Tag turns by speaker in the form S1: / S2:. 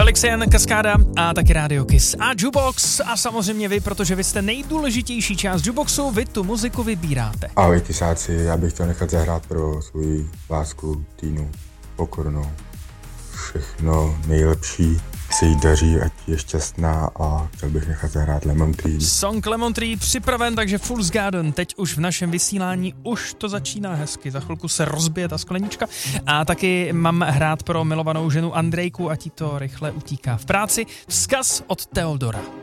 S1: Felixian, Kaskáda a taky Radio Kiss a Jukebox a samozřejmě vy, protože vy jste nejdůležitější část Jukeboxu, vy tu muziku vybíráte.
S2: Ahoj Kisáci, já bych chtěl nechat zahrát pro svou lásku Týnu Pokornou. Všechno nejlepší, se jí daří, ať je šťastná a chtěl bych nechat zahrát Lemon Tree.
S1: Song Lemon Tree připraven, takže Fool's Garden teď už v našem vysílání už to začíná hezky. Za chvilku se rozbije ta sklenička a taky mám hrát pro milovanou ženu Andrejku, ať jí to rychle utíká v práci. Vzkaz od Teodora.